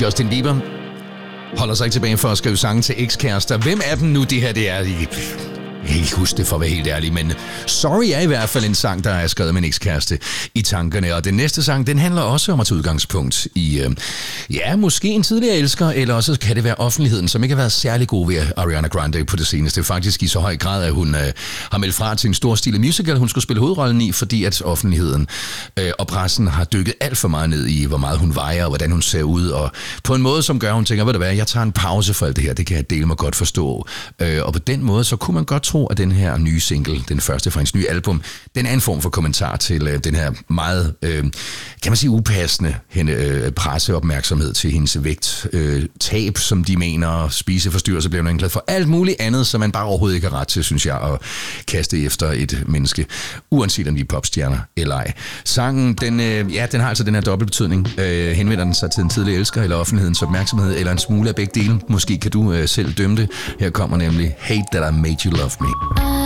Justin Bieber holder sig ikke tilbage for at skrive sange til ekskærester. Hvem af dem nu det her, det er? Jeg kan ikke huske det for at være helt ærlig, men Sorry er i hvert fald en sang, der er skrevet med en ekskæreste i tankerne. Og den næste sang, den handler også om at tage udgangspunkt i, måske en tidligere elsker, eller også kan det være offentligheden, som ikke har været særlig god ved Ariana Grande på det seneste. Faktisk i så høj grad, at hun har meldt fra til en storstilet musical, hun skulle spille hovedrollen i, fordi at offentligheden og pressen har dykket alt for meget ned i, hvor meget hun vejer, og hvordan hun ser ud, og på en måde, som gør, hun tænker, ved du hvad, jeg tager en pause for alt det her, det kan jeg dele mig godt forstå. Og på den måde, så kunne man godt tro, at den her nye single, den første fra hendes nye album, den er en form for kommentar til den her meget, kan man sige, upassende presseopmærksomhed til hendes vægt, tab, som de mener, spiseforstyrrelse, bliver hun anklaget for alt muligt andet, som man bare overhovedet ikke har ret til, synes jeg, at kaste efter et menneske, uanset om de er popstjerner eller ej. Sangen, den har altså den her dobbeltbetydning. Henvender den sig til en tidligere elsker, eller offentlighedens opmærksomhed, eller en smule af begge dele. Måske kan du selv dømme det. Her kommer nemlig Hate That I Made You Love Me.